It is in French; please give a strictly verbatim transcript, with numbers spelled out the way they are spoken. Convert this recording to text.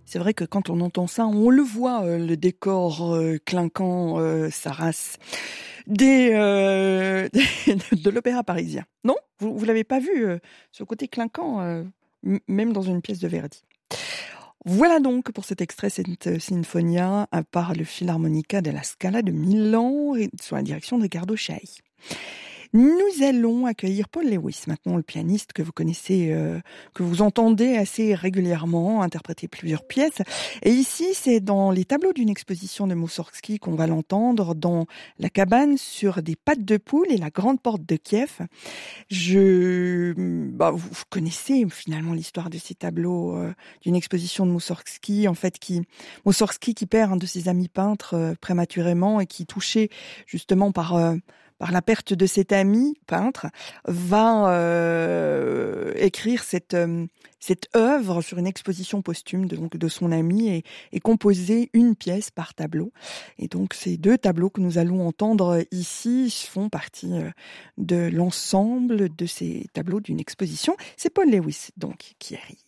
C'est vrai que quand on entend ça, on le voit, euh, le décor euh, clinquant, euh, Sarras, des, euh, de l'opéra parisien. Non? Vous, vous l'avez pas vu, euh, ce côté clinquant, euh, m- même dans une pièce de Verdi. Voilà donc pour cet extrait cette Sinfonia euh, par le Philharmonica della Scala de Milan et sous la direction de Riccardo Chailly. Nous allons accueillir Paul Lewis, maintenant le pianiste que vous connaissez, euh, que vous entendez assez régulièrement interpréter plusieurs pièces. Et ici, c'est dans les tableaux d'une exposition de Moussorgsky qu'on va l'entendre dans La cabane sur des pattes de poule et la grande porte de Kiev. Je, bah, vous, vous connaissez finalement l'histoire de ces tableaux euh, d'une exposition de Moussorgsky, en fait, qui Moussorgsky qui perd un de ses amis peintres euh, prématurément et qui, touché justement par euh, par la perte de cet ami peintre, va euh, écrire cette euh, cette œuvre sur une exposition posthume de, donc de son ami et, et composer une pièce par tableau. Et donc ces deux tableaux que nous allons entendre ici font partie euh, de l'ensemble de ces tableaux d'une exposition. C'est Paul Lewis donc qui arrive.